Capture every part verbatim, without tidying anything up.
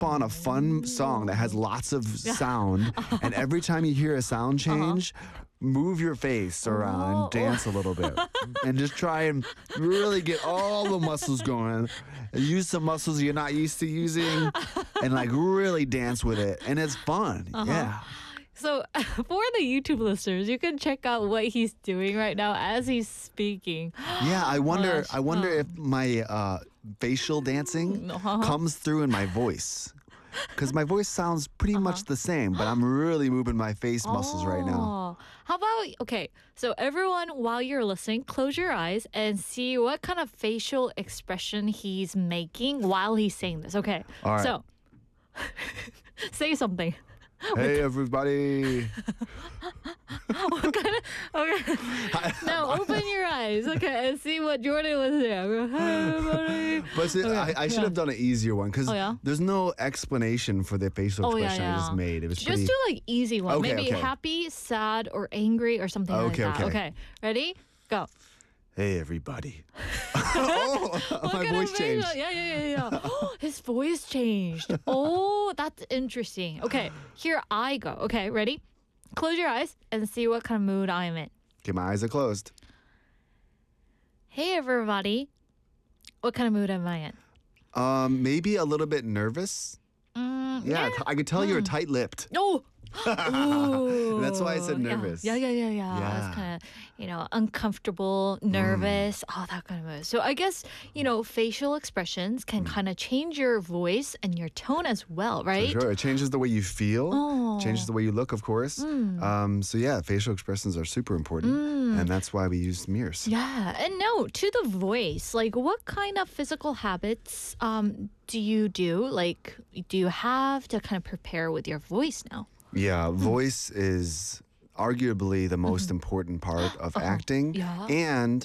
on a fun song that has lots of sound, and every time you hear a sound change, uh-huh. move your face around oh. and dance a little bit, and just try and really get all the muscles going. Use some muscles you're not used to using, and like really dance with it, and it's fun. Uh-huh. Yeah. So for the YouTube listeners, you can check out what he's doing right now as he's speaking. Yeah, I wonder. Gosh. I wonder oh. if my uh, facial dancing uh-huh. comes through in my voice, because my voice sounds pretty uh-huh. much the same, but I'm really moving my face muscles oh. right now. How about okay? So everyone, while you're listening, close your eyes and see what kind of facial expression he's making while he's saying this. Okay. All right. So say something. Hey everybody! What kind of, okay. Now open your eyes, okay, and see what Jordan was doing. Hey everybody! But see, okay. I, I should yeah. have done an easier one because oh, yeah? there's no explanation for the facial oh, expression yeah, yeah. I just made. It was just pretty... do like easy one, okay, maybe okay. happy, sad, or angry, or something okay, like that. Okay. Okay, ready? Go. Hey everybody! oh, my voice changed. Yeah, yeah, yeah, yeah. His voice changed. Oh, that's interesting. Okay, here I go. Okay, ready? Close your eyes and see what kind of mood I'm in. Okay, my eyes are closed. Hey everybody. What kind of mood am I in? Um, maybe a little bit nervous. Mm, yeah, yeah. t- I could tell mm. you're tight-lipped. Oh. Ooh. That's why I said nervous. Yeah, yeah, yeah, yeah. Yeah. It's kind of, you know, uncomfortable, nervous, mm. all that kind of mood. So I guess, you know, facial expressions can mm. kind of change your voice and your tone as well, right? For sure. It changes the way you feel, oh. changes the way you look, of course. Mm. Um, so yeah, facial expressions are super important, mm. and that's why we use mirrors. Yeah. And no, to the voice, like what kind of physical habits um, do you do? Like, do you have to kind of prepare with your voice now? Yeah, mm. voice is arguably the most mm-hmm. important part of uh-huh. acting. Yeah. And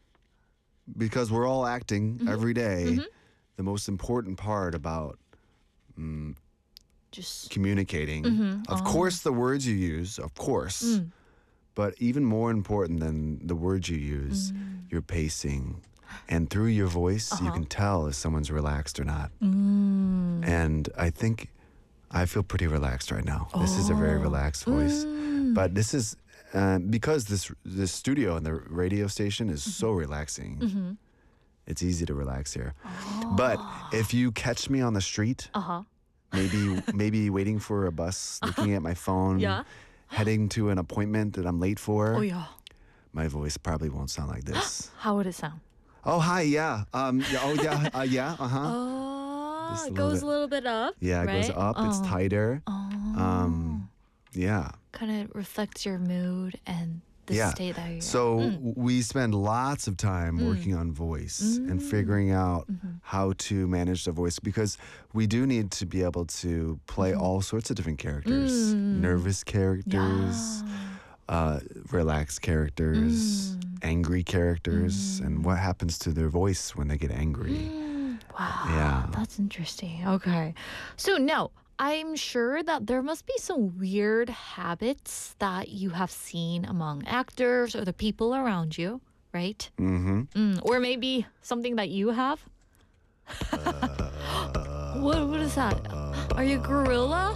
because we're all acting mm-hmm. every day, mm-hmm. the most important part about um, just communicating, mm-hmm. of oh. course, the words you use, of course, mm. but even more important than the words you use, mm. your pacing. And through your voice, uh-huh. you can tell if someone's relaxed or not. Mm. And I think I feel pretty relaxed right now. Oh. This is a very relaxed voice. Mm. But this is, uh, because this this studio and the radio station is mm-hmm. so relaxing, mm-hmm. it's easy to relax here. Oh. But if you catch me on the street, uh-huh. maybe maybe waiting for a bus, looking at my phone, yeah. heading to an appointment that I'm late for, oh, yeah. my voice probably won't sound like this. How would it sound? Oh, hi, yeah. Um, yeah oh, yeah, uh, yeah, uh-huh. Oh, it a goes bit. a little bit up. Yeah, it right? goes up. Oh. It's tighter. Oh. Um, yeah. Kind of reflects your mood and the yeah. state that you're So mm. we spend lots of time mm. working on voice mm. and figuring out mm-hmm. how to manage the voice, because we do need to be able to play mm. all sorts of different characters. Mm. Nervous characters, yeah. uh, relaxed characters, mm. angry characters, mm. and what happens to their voice when they get angry. Mm. Wow, yeah. That's interesting. Okay. So now, I'm sure that there must be some weird habits that you have seen among actors or the people around you, right? Mm-hmm. Mm, or maybe something that you have? uh, what, what is that? Are you a gorilla?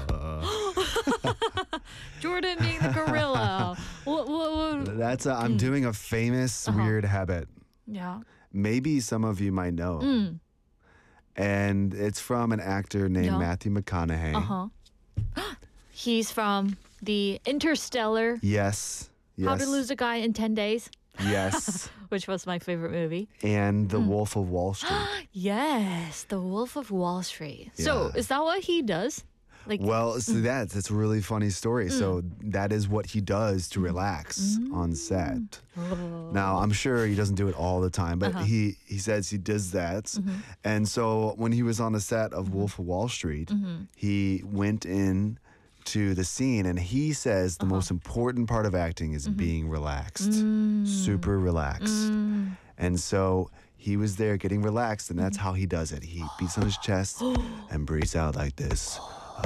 Jordan being the gorilla. What, what, what? That's a, I'm mm. doing a famous uh-huh. weird habit. Yeah. Maybe some of you might know. Mm. And it's from an actor named yeah. Matthew McConaughey. Uh-huh. He's from the Interstellar. Yes. Yes. How to Lose a Guy in ten days. Yes. Which was my favorite movie. And The mm. Wolf of Wall Street. Yes, The Wolf of Wall Street. Yeah. So is that what he does? Like, well, so that's it's a really funny story. Mm. So that is what he does to relax mm. on set. Oh. Now, I'm sure he doesn't do it all the time, but uh-huh. he, he says he does that. Mm-hmm. And so when he was on the set of Wolf of Wall Street, mm-hmm. he went in to the scene, and he says the uh-huh. most important part of acting is mm-hmm. being relaxed, mm. super relaxed. Mm. And so he was there getting relaxed, and that's mm-hmm. how he does it. He beats on his chest and breathes out like this.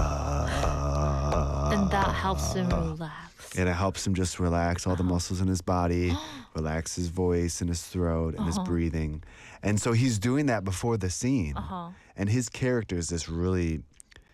Uh, and that helps him relax. And it helps him just relax all the muscles in his body, relax his voice and his throat and uh-huh. his breathing. And so he's doing that before the scene. Uh-huh. And his character is this really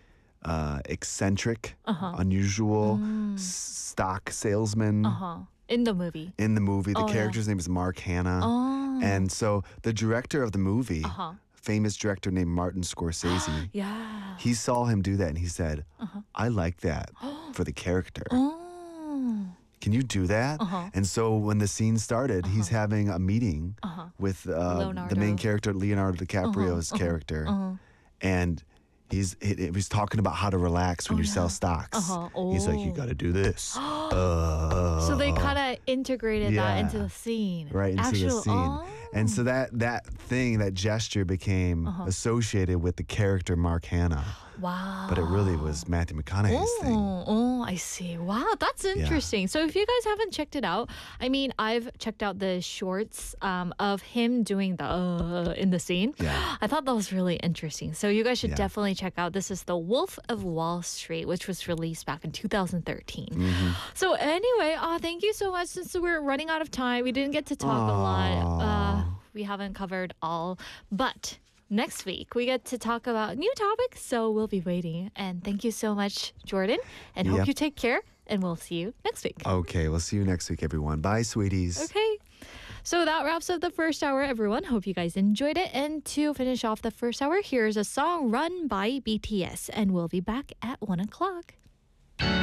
uh, eccentric, Uh-huh. unusual Mm. s- stock salesman Uh-huh. In the movie. in the movie. The Oh, yeah. character's name is Mark Hanna. Oh. And so the director of the movie, Uh-huh. famous director named Martin Scorsese, Yeah. he saw him do that and he said, Uh-huh. I like that for the character. Oh. Can you do that? Uh-huh. And so when the scene started, he's having a meeting Uh-huh. with uh, the Leonardo. main character, Leonardo DiCaprio's character. Uh-huh. And he's he, he was talking about how to relax when Oh, you sell yeah. stocks. Uh-huh. He's like, you Oh. got to do this. uh, So they kind of integrated that into Yeah. the scene. right into Actual, the scene. Oh. And so that that thing, that gesture became Uh-huh. associated with the character Mark Hanna. Wow. But it really was Matthew McConaughey's thing. Oh, oh, I see. Wow, that's interesting. So if you guys haven't checked it out, I mean, I've checked out the shorts um, of him doing the uh, in the scene. Yeah. I thought that was really interesting. So you guys should Yeah. definitely check out. This is The Wolf of Wall Street, which was released back in two thousand thirteen. Mm-hmm. So anyway, uh, thank you so much. Since we're running out of time, we didn't get to talk a lot. Uh, we haven't covered all, but next week we get to talk about new topics, so we'll be waiting. And thank you so much, Jordan, and hope Yep. you take care, and we'll see you next week. Okay, we'll see you next week, everyone. Bye, sweeties. Okay. So that wraps up the first hour, everyone. Hope you guys enjoyed it. And to finish off the first hour, here's a song Run by B T S, and we'll be back at one o'clock.